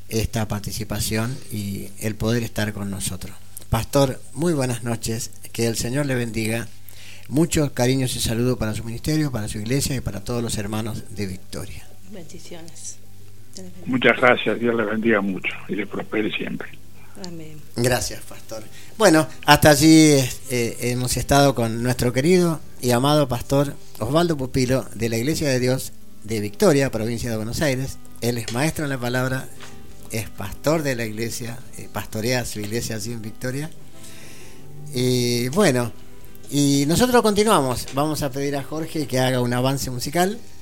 esta participación y el poder estar con nosotros. Pastor, muy buenas noches, que el Señor le bendiga. Muchos cariños y saludos para su ministerio, para su iglesia y para todos los hermanos de Victoria. Bendiciones. Muchas gracias, Dios le bendiga mucho y le prospere siempre. Amén. Gracias, pastor. Bueno, hasta allí hemos estado con nuestro querido y amado pastor Osvaldo Pupilo de la Iglesia de Dios de Victoria, provincia de Buenos Aires. Él es maestro en la palabra, es pastor de la iglesia, pastorea su iglesia allí en Victoria. Y bueno, y nosotros continuamos. Vamos a pedir a Jorge que haga un avance musical.